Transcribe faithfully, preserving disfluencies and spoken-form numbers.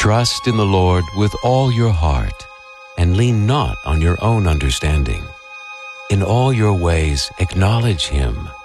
Trust in the Lord with all your heart, and lean not on your own understanding. In all your ways acknowledge Him,